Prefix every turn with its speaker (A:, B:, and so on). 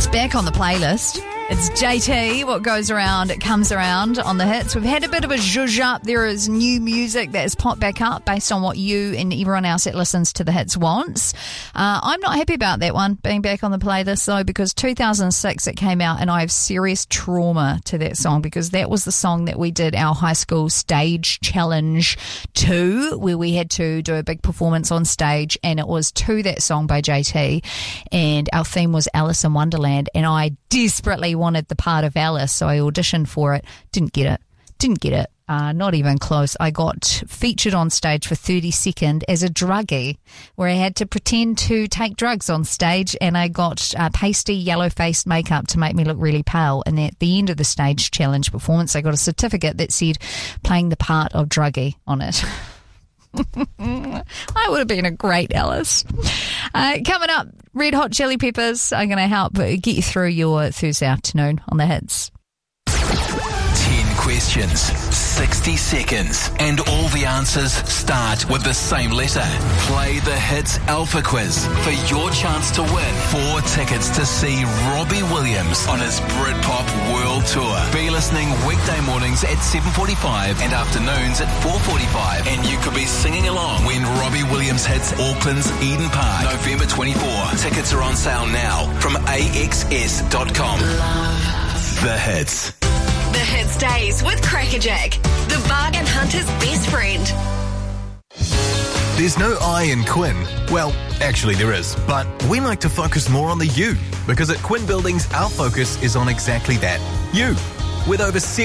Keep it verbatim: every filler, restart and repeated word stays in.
A: Back on the playlist. It's J T. What goes around, it comes around on the hits. We've had a bit of a zhuzh up. There is new music that has popped back up based on what you and everyone else that listens to the hits wants. Uh, I'm not happy about that one being back on the playlist, though, because two thousand six it came out and I have serious trauma to that song because that was the song that we did our high school stage challenge to, where we had to do a big performance on stage, and it was to that song by J T, and our theme was Alice in Wonderland, and I desperately wanted the part of Alice, so I auditioned for it. Didn't get it. Didn't get it. Uh, not even close. I got featured on stage for thirty seconds as a druggie, where I had to pretend to take drugs on stage, and I got uh, pasty yellow-faced makeup to make me look really pale. And at the end of the stage challenge performance, I got a certificate that said playing the part of druggie on it. I would have been a great Alice. Uh, coming up, Red Hot Chili Peppers are going to help get you through your Thursday afternoon on the hits.
B: ten questions, sixty seconds, and all the answers start with the same letter. Play the Hits Alpha Quiz for your chance to win four tickets to see Robbie Williams on his Britpop World Tour. Be listening weekday mornings at seven forty-five and afternoons at four forty-five, and you could be singing along when Robbie Williams hits Auckland's Eden Park, November twenty-fourth. Tickets are on sale now from A X S dot com. Love the hits.
C: The Hits Days with Crackerjack, the bargain hunter's best friend.
D: There's no I in Quinn. Well, actually there is, but we like to focus more on the you, because at Quinn Buildings, our focus is on exactly that, you. With over